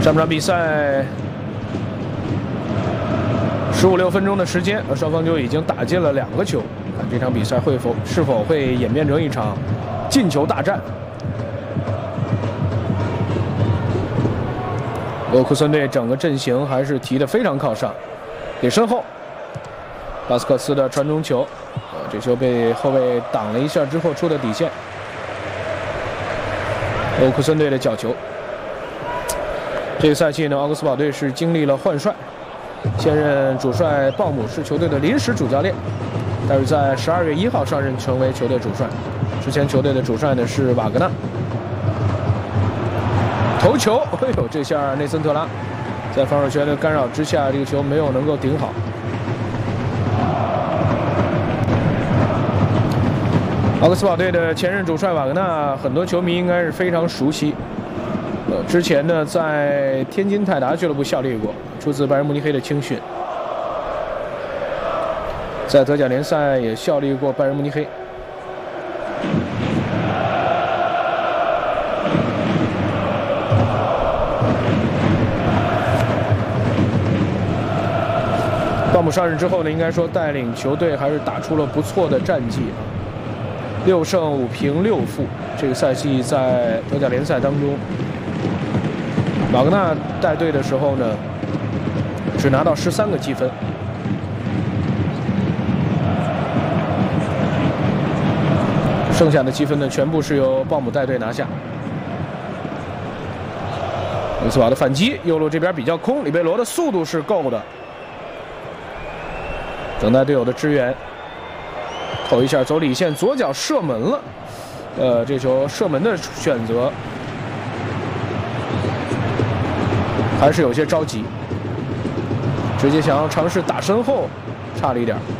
上半场比赛15-16分钟的时间，双方就已经打进了2个球。看这场比赛是否会演变成一场进球大战？沃库森队整个阵型还是提得非常靠上，给身后。巴斯克斯的传中球，这球被后卫挡了一下之后出的底线。沃库森队的角球。这个赛季呢，奥格斯堡队是经历了换帅，现任主帅鲍姆是球队的临时主教练，但是在12月1号上任成为球队主帅。之前球队的主帅呢是瓦格纳。头球，哎呦，这下内森特拉在防守权的干扰之下，这个球没有能够顶好。奥格斯堡队的前任主帅瓦格纳，很多球迷应该是非常熟悉。之前呢，在天津泰达俱乐部效力过，出自拜仁慕尼黑的青训，在德甲联赛也效力过拜仁慕尼黑。鲍姆上任之后呢，应该说带领球队还是打出了不错的战绩，6胜5平6负。这个赛季在德甲联赛当中，瓦格纳带队的时候呢，只拿到13个积分。剩下的积分呢，全部是由鲍姆带队拿下。维斯堡的反击，右路这边比较空，里贝罗的速度是够的，等待队友的支援，扣一下走里线，左脚射门了。这球射门的选择还是有些着急，直接想要尝试打身后，差了一点。